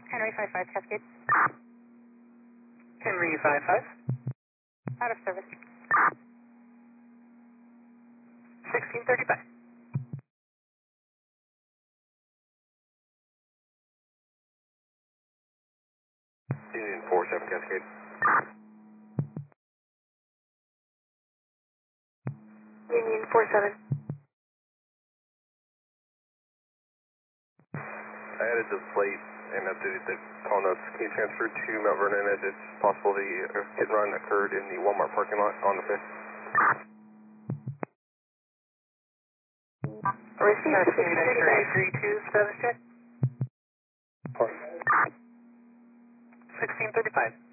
Henry 55 Cascade. Henry 55. Out of service. 1635. Union 47 Cascade. Union 47. I added the plate and updated the call notes. Can you transfer to Mount Vernon as it's possible the hit and run occurred in the Walmart parking lot on the 5th? Receive 1632 status check. 1635.